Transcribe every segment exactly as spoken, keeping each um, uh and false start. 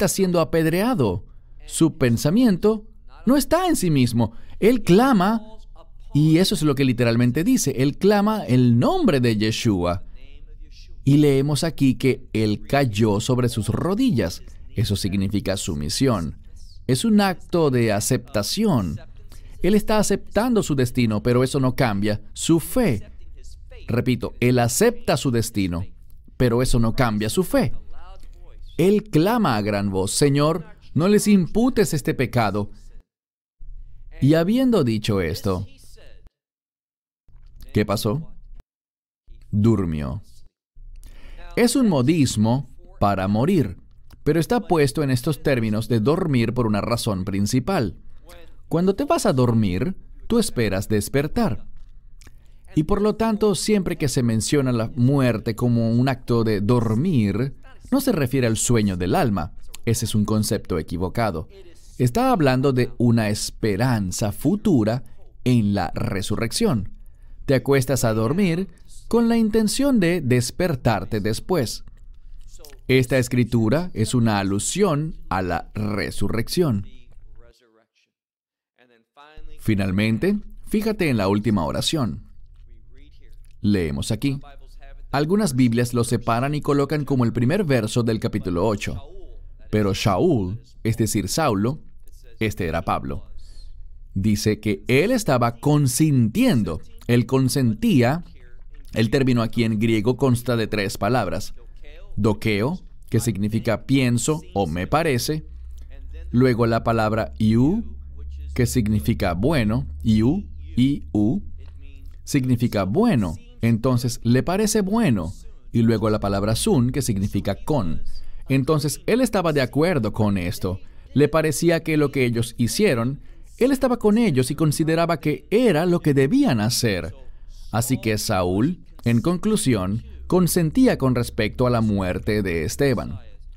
está siendo apedreado. Su pensamiento no está en sí mismo. Él clama, y eso es lo que literalmente dice, él clama el nombre de Yeshua. Y leemos aquí que él cayó sobre sus rodillas. Eso significa sumisión. Es un acto de aceptación. Él está aceptando su destino, pero eso no cambia su fe. Repito, él acepta su destino, pero eso no cambia su fe. Él clama a gran voz, Señor, no les imputes este pecado. Y habiendo dicho esto, ¿qué pasó? Durmió. Es un modismo para morir, pero está puesto en estos términos de dormir por una razón principal. Cuando te vas a dormir, tú esperas despertar. Y por lo tanto, siempre que se menciona la muerte como un acto de dormir, no se refiere al sueño del alma. Ese es un concepto equivocado. Está hablando de una esperanza futura en la resurrección. Te acuestas a dormir con la intención de despertarte después. Esta escritura es una alusión a la resurrección. Finalmente, fíjate en la última oración. Leemos aquí. Algunas Biblias lo separan y colocan como el primer verso del capítulo ocho. Pero Shaul, es decir, Saulo, este era Pablo, dice que él estaba consintiendo. Él consentía. El término aquí en griego consta de tres palabras. Dokeo, que significa pienso o me parece. Luego la palabra iu, que significa bueno. Iu, iu, significa bueno. Entonces, le parece bueno. Y luego la palabra sun, que significa con. Entonces, él estaba de acuerdo con esto. Le parecía que lo que ellos hicieron, él estaba con ellos y consideraba que era lo que debían hacer. Así que Saúl, en conclusión, consentía con respecto a la muerte de Esteban.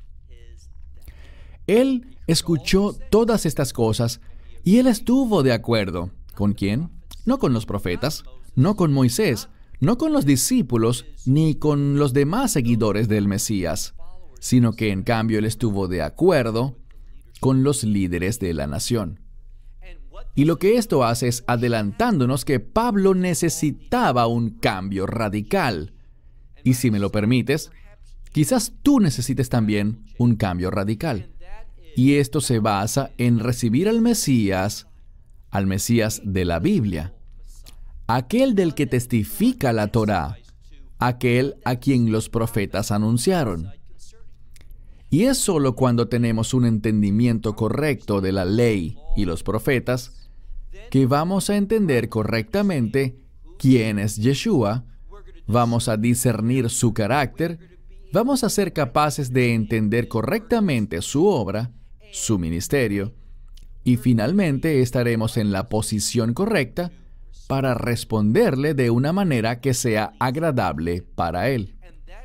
Él escuchó todas estas cosas y él estuvo de acuerdo. ¿Con quién? No con los profetas, no con Moisés, no con los discípulos, ni con los demás seguidores del Mesías, sino que en cambio él estuvo de acuerdo con los líderes de la nación. Y lo que esto hace es adelantándonos que Pablo necesitaba un cambio radical. Y si me lo permites, quizás tú necesites también un cambio radical. Y esto se basa en recibir al Mesías, al Mesías de la Biblia, aquel del que testifica la Torá, aquel a quien los profetas anunciaron. Y es solo cuando tenemos un entendimiento correcto de la ley y los profetas que vamos a entender correctamente quién es Yeshua, vamos a discernir su carácter, vamos a ser capaces de entender correctamente su obra, su ministerio, y finalmente estaremos en la posición correcta para responderle de una manera que sea agradable para Él.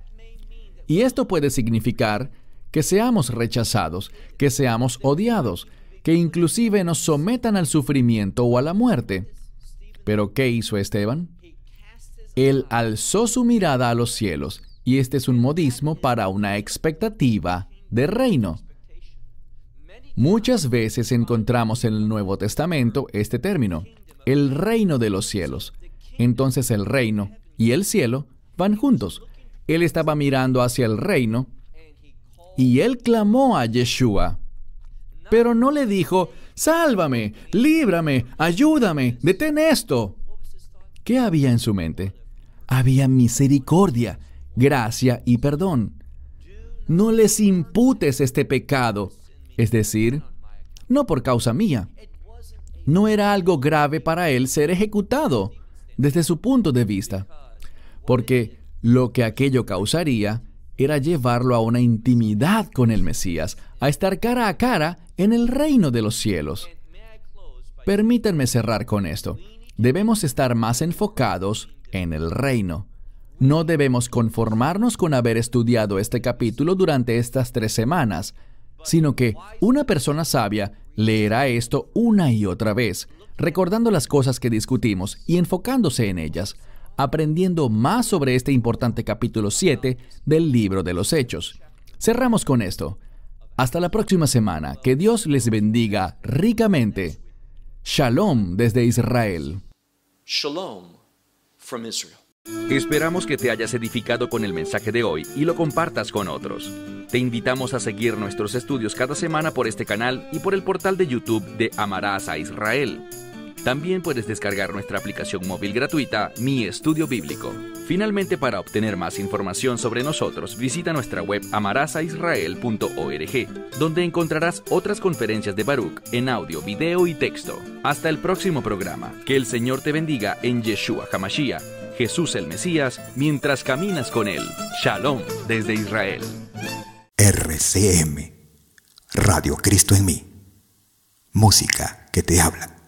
Y esto puede significar que seamos rechazados, que seamos odiados, que inclusive nos sometan al sufrimiento o a la muerte. ¿Pero qué hizo Esteban? Él alzó su mirada a los cielos, y este es un modismo para una expectativa de reino. Muchas veces encontramos en el Nuevo Testamento este término, el reino de los cielos. Entonces el reino y el cielo van juntos. Él estaba mirando hacia el reino, y él clamó a Yeshua. Pero no le dijo, sálvame, líbrame, ayúdame, detén esto. ¿Qué había en su mente? Había misericordia, gracia y perdón. No les imputes este pecado, es decir, no por causa mía. No era algo grave para él ser ejecutado desde su punto de vista, porque lo que aquello causaría era llevarlo a una intimidad con el Mesías, a estar cara a cara en el reino de los cielos. Permítanme cerrar con esto. Debemos estar más enfocados en el reino. No debemos conformarnos con haber estudiado este capítulo durante estas tres semanas, sino que una persona sabia leerá esto una y otra vez, recordando las cosas que discutimos y enfocándose en ellas, aprendiendo más sobre este importante capítulo siete del libro de los Hechos. Cerramos con esto. Hasta la próxima semana. Que Dios les bendiga ricamente. Shalom desde Israel. Shalom from Israel. Esperamos que te hayas edificado con el mensaje de hoy y lo compartas con otros. Te invitamos a seguir nuestros estudios cada semana por este canal y por el portal de YouTube de Amarás a Israel. También puedes descargar nuestra aplicación móvil gratuita, Mi Estudio Bíblico. Finalmente, para obtener más información sobre nosotros, visita nuestra web amarás a israel punto org, donde encontrarás otras conferencias de Baruch en audio, video y texto. Hasta el próximo programa. Que el Señor te bendiga en Yeshua HaMashiach, Jesús el Mesías, mientras caminas con Él. Shalom desde Israel. R C M, Radio Cristo en mí. Música que te habla.